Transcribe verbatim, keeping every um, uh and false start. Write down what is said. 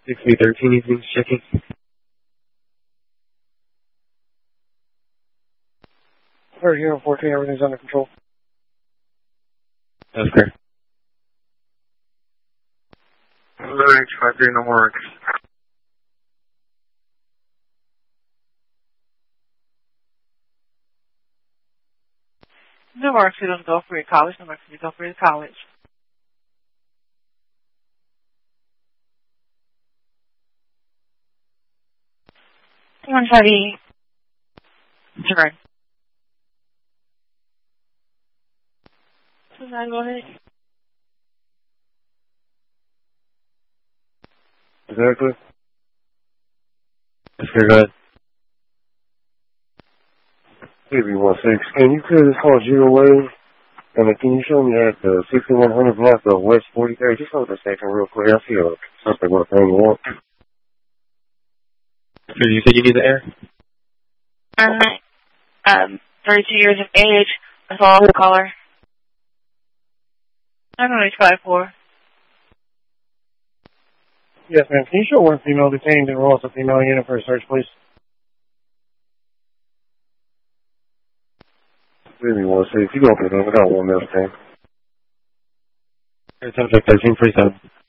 six three thirteen evenings checking. thirty here on fourteen, everything's under control. That's correct. H five three, no more work. No work, you don't go for your college. No work, you go for your college. one thirty. Sure. So now go ahead. Exactly. That's good, go ahead. K B one six, can you clear this call zero way? And then can you show me at the sixty-one hundred block of West forty-third? Just hold a second real quick. I feel something what thing you want. So you said you need the air? I'm um, thirty-two years of age. That's all the caller. I'm on H five four. Yes, ma'am. Can you show one female detained and roll us a female unit for a search, please? Give me one six. You go for it. I got one male thing. Air ten thirteen forty-seven.